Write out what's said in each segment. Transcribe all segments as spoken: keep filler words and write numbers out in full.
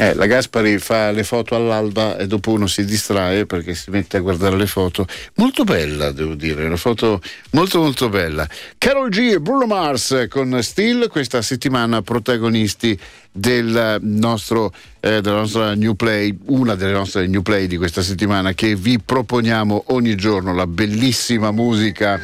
Eh, la Gaspari fa le foto all'alba e dopo uno si distrae perché si mette a guardare le foto. Molto bella, devo dire, una foto molto molto bella. Karol G e Bruno Mars con Still questa settimana protagonisti del nostro eh, della nostra New Play, una delle nostre New Play di questa settimana, che vi proponiamo ogni giorno la bellissima musica,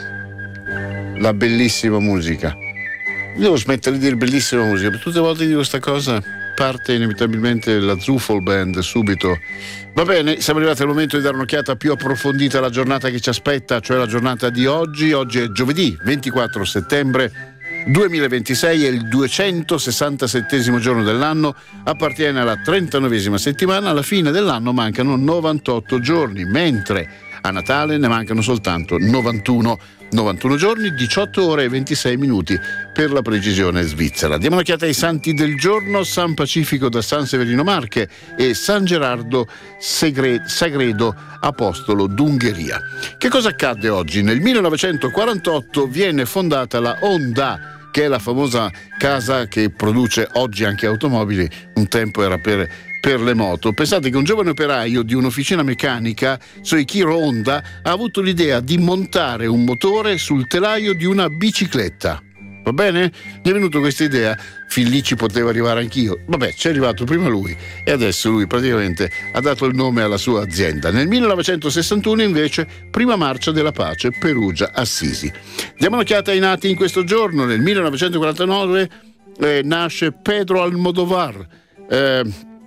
la bellissima musica. Devo smettere di dire bellissima musica, per tutte le volte di questa cosa parte inevitabilmente la Zufol Band subito. Va bene, siamo arrivati al momento di dare un'occhiata più approfondita alla giornata che ci aspetta, cioè la giornata di oggi. Oggi è giovedì ventiquattro settembre duemilaventisei, è il duecentosessantasettesimo giorno dell'anno, appartiene alla trentanovesima settimana, alla fine dell'anno mancano novantotto giorni, mentre a Natale ne mancano soltanto novantuno. novantuno giorni, diciotto ore e ventisei minuti per la precisione svizzera. Diamo un'occhiata ai santi del giorno: San Pacifico da San Severino Marche e San Gerardo Segre- Sagredo Apostolo d'Ungheria. Che cosa accadde oggi? Nel millenovecentoquarantotto viene fondata la Honda, che è la famosa casa che produce oggi anche automobili, un tempo era per per le moto. Pensate che un giovane operaio di un'officina meccanica, Soichiro Honda, ha avuto l'idea di montare un motore sul telaio di una bicicletta. Va bene? Gli è venuta questa idea, fin lì ci potevo arrivare anch'io. Vabbè, ci è arrivato prima lui e adesso lui praticamente ha dato il nome alla sua azienda. Nel millenovecentosessantuno invece, prima marcia della pace, Perugia Assisi. Diamo un'occhiata ai nati in questo giorno. Nel millenovecentoquarantanove eh, nasce Pedro Almodovar. Eh,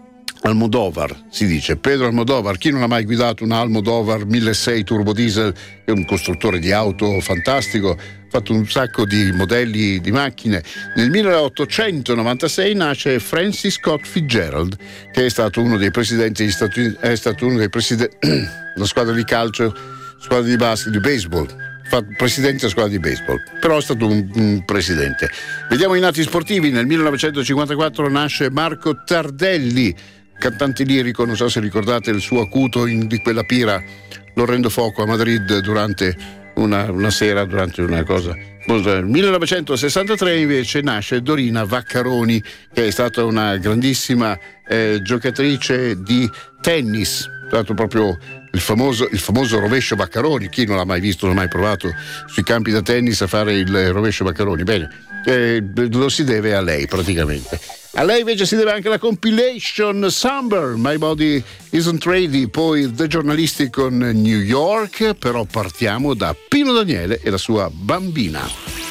Almodovar si dice, Pedro Almodovar. Chi non ha mai guidato un Almodovar milleseicento turbo diesel? È un costruttore di auto fantastico, ha fatto un sacco di modelli di macchine. Nel milleottocentonovantasei nasce Francis Scott Fitzgerald, che è stato uno dei presidenti degli Stati Uniti, è stato uno dei presidenti della squadra di calcio, squadra di basket, di baseball, fa presidente della squadra di baseball, però è stato un, un presidente. Vediamo i nati sportivi. Nel millenovecentocinquantaquattro nasce Marco Tardelli, cantante lirico. Non so se ricordate il suo acuto in, di quella pira l'orrendo fuoco a Madrid durante una, una sera, durante una cosa. Nel millenovecentosessantatré invece nasce Dorina Vaccaroni, che è stata una grandissima eh, giocatrice di tennis. È stato proprio il famoso, il famoso rovescio Vaccaroni. Chi non l'ha mai visto, non l'ha mai provato sui campi da tennis a fare il rovescio Vaccaroni? Bene, eh, lo si deve a lei praticamente. A lei invece si deve anche la compilation Summer, My Body Isn't Ready, poi The Giornalisti con New York. Però partiamo da Pino Daniele e la sua Bambina.